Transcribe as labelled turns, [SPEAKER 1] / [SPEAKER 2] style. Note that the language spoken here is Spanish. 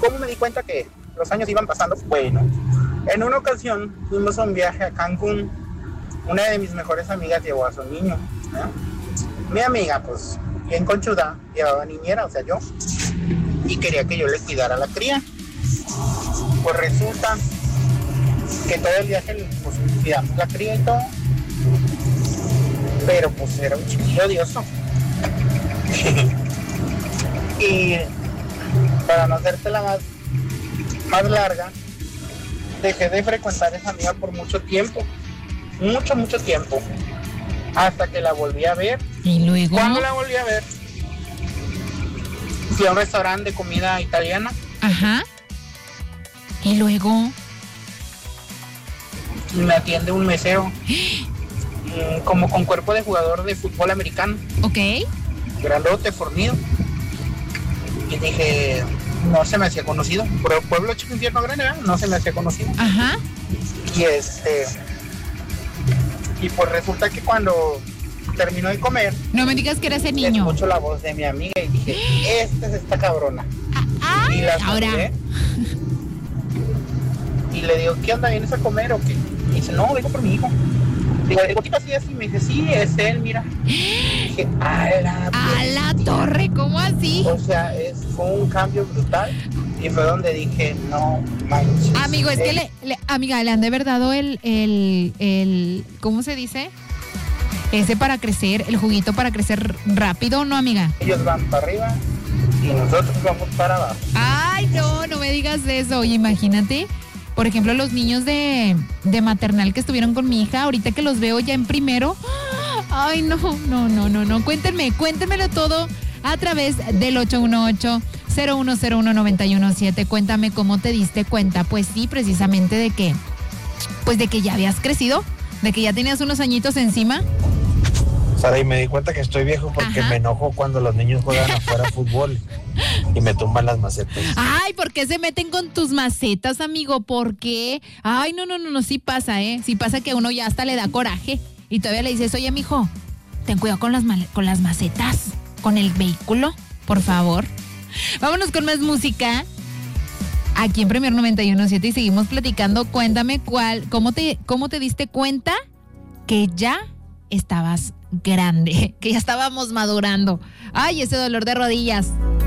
[SPEAKER 1] ¿cómo me di cuenta que los años iban pasando? Bueno, en una ocasión fuimos a un viaje a Cancún. Una de mis mejores amigas llevó a su niño, ¿eh? Mi amiga, pues, bien conchuda, llevaba niñera, o sea, yo, y quería que yo le cuidara a la cría. Pues resulta que todo el viaje, pues, cuidamos la cría y todo, pero pues era un chiquillo odioso. Y para no hacértela más larga, dejé de frecuentar a esa amiga por mucho tiempo, mucho tiempo, hasta que la volví a ver.
[SPEAKER 2] ¿Y luego?
[SPEAKER 1] ¿Cuándo la volví a ver? Fui a un restaurante de comida italiana.
[SPEAKER 2] Ajá. ¿Y luego?
[SPEAKER 1] Me atiende un mesero, como con cuerpo de jugador de fútbol americano.
[SPEAKER 2] Ok.
[SPEAKER 1] Grandote, fornido. Y dije, no se me hacía conocido. Por el pueblo chico infierno grande, ¿verdad? No se me hacía conocido.
[SPEAKER 2] Ajá.
[SPEAKER 1] Y pues resulta que cuando terminó de comer,
[SPEAKER 2] no me digas que era ese niño.
[SPEAKER 1] Escucho la voz de mi amiga y dije, esta es esta cabrona. Y la
[SPEAKER 2] ahora.
[SPEAKER 1] saludé. Y le digo, ¿qué onda? ¿Vienes a comer o qué? Y dice, no, vengo por mi hijo. Digo, ¿qué pasa así? Me dice, sí, es él, mira. Y dije,
[SPEAKER 2] a la torre, ¿cómo así?
[SPEAKER 1] O sea, fue un cambio brutal. Y fue donde dije, no manches.
[SPEAKER 2] Amigo, es que amiga, le han de verdad dado el ¿cómo se dice? Ese para crecer, el juguito para crecer rápido, ¿no, amiga?
[SPEAKER 1] Ellos van para arriba y nosotros vamos para abajo.
[SPEAKER 2] Ay, no me digas eso. Oye, imagínate, por ejemplo, los niños de maternal que estuvieron con mi hija, ahorita que los veo ya en primero. Ay, no. Cuéntenmelo todo a través del 818-0101-917. Cuéntame cómo te diste cuenta. Pues sí, precisamente de que ya habías crecido, de que ya tenías unos añitos encima.
[SPEAKER 3] Sara, y me di cuenta que estoy viejo porque me enojo cuando los niños juegan afuera fútbol y me tumban las macetas.
[SPEAKER 2] Ay, ¿por qué se meten con tus macetas, amigo? ¿Por qué? Ay, no, sí pasa, ¿eh? Sí pasa que uno ya hasta le da coraje y todavía le dices, oye, mijo, ten cuidado con las macetas, con el vehículo, por favor. Vámonos con más música aquí en Premier 91.7 y seguimos platicando. Cuéntame cómo te diste cuenta que ya estabas grande, que ya estábamos madurando. Ay, ese dolor de rodillas.